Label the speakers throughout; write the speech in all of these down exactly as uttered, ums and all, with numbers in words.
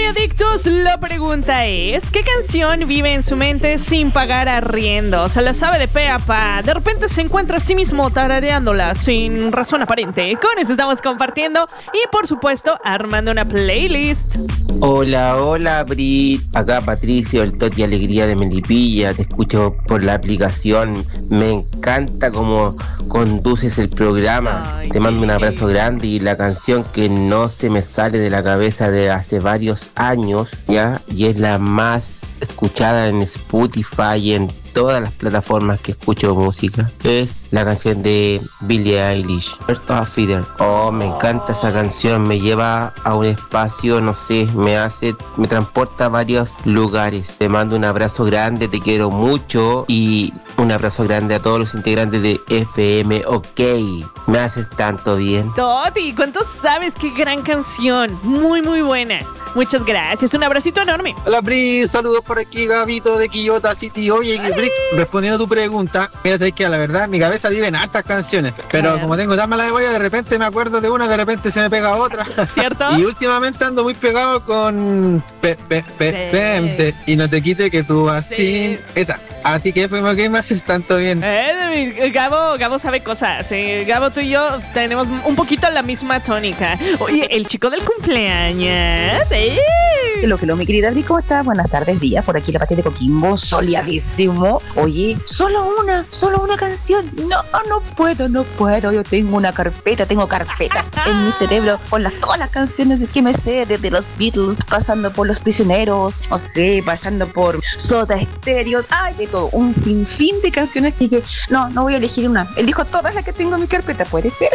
Speaker 1: Adictos, la pregunta es: ¿qué canción vive en su mente sin pagar arriendo? Se la sabe de pe a pa. De repente se encuentra a sí mismo tarareándola sin razón aparente. Con eso estamos compartiendo y, por supuesto, armando una playlist.
Speaker 2: Hola, hola, Brit. Acá Patricio, el Toti Alegría de Melipilla. Te escucho por la aplicación. Me encanta cómo conduces el programa.
Speaker 1: Ay,
Speaker 2: Te mando un abrazo grande y la canción que no se me sale de la cabeza de hace varios años, ¿ya? Y es la más escuchada en Spotify y en todas las plataformas que escucho música. Es la canción de Billie Eilish, First of Feeder. Oh, me encanta esa canción. Me lleva a un espacio, no sé, me hace, me transporta a varios lugares. Te mando un abrazo grande, te quiero mucho y un abrazo grande a todos los integrantes de F M OK. Me haces tanto bien.
Speaker 1: Toti, ¿cuánto sabes? ¡Qué gran canción! Muy, muy buena. Muchas gracias. Un abracito enorme.
Speaker 3: Hola, Bri, saludos por aquí, Gabito de Quillota City. Oye, Bri, respondiendo a tu pregunta, mira, sabes que la verdad, mi cabeza vive en hartas canciones, pero
Speaker 1: Claro.
Speaker 3: como tengo tan mala memoria, de repente me acuerdo de una, de repente se me pega otra.
Speaker 1: ¿Cierto?
Speaker 3: Y últimamente ando muy pegado con pe, pe, pe,
Speaker 1: Pe-
Speaker 3: pente, y no te quite que tú así.
Speaker 1: Sí.
Speaker 3: Esa. Así que F M OK me haces tanto bien.
Speaker 1: Eh, Gabo, Gabo sabe cosas. eh. Gabo, tú y yo tenemos un poquito la misma tónica. Oye, el chico del cumpleaños. ¡Eh!
Speaker 4: Lo que lo, mi querida Bri, ¿cómo estás? Buenas tardes, días. Por aquí la Pati de Coquimbo, soleadísimo. Oye, solo una, solo una canción. No, no puedo, no puedo. Yo tengo una carpeta, tengo carpetas en mi cerebro con las, todas las canciones que me sé, desde los Beatles, pasando por Los Prisioneros, no sé, pasando por Soda Stereo. Ay, de todo, un sinfín de canciones que, que no, no voy a elegir una. Elijo todas las que tengo en mi carpeta, ¿puede ser?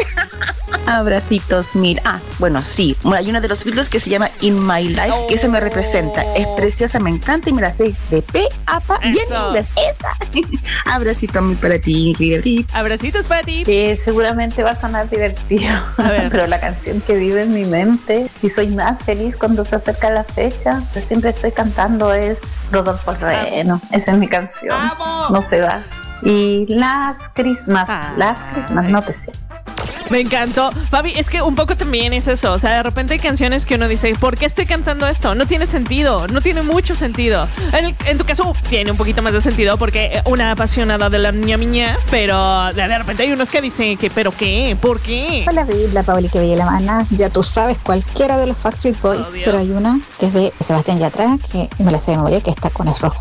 Speaker 4: Abracitos, mil. Ah, bueno, sí. Hay una de los Beatles que se llama In My Life, que se me representa. Es preciosa, me encanta y me la sé de pe a pa y en
Speaker 1: Eso.
Speaker 4: inglés. Esa. Abracito mil para ti, querida Brit.
Speaker 1: Abracitos para ti.
Speaker 5: Que seguramente va a sonar divertido,
Speaker 1: A ver.
Speaker 5: pero la canción que vive en mi mente y soy más feliz cuando se acerca la fecha, que siempre estoy cantando, es Rodolfo el Reno. Esa es mi canción.
Speaker 1: ¡Vamos!
Speaker 5: No se va. Y las Christmas,
Speaker 1: Ay.
Speaker 5: las Christmas, no te sé.
Speaker 1: Me encantó. Fabi, es que un poco también es eso. O sea, de repente hay canciones que uno dice, ¿por qué estoy cantando esto? No tiene sentido, no tiene mucho sentido. En, el- en tu caso, tiene un poquito más de sentido porque una apasionada de la niña miña, pero de, de repente hay unos que dicen que, ¿pero qué? ¿Por qué?
Speaker 6: Hola, Bri, la Pauli que veía la mana. Ya tú sabes cualquiera de los Backstreet Boys,
Speaker 1: Obvio.
Speaker 6: pero hay una que es de Sebastián Yatra, que me la sé de memoria, que está con Es Rojo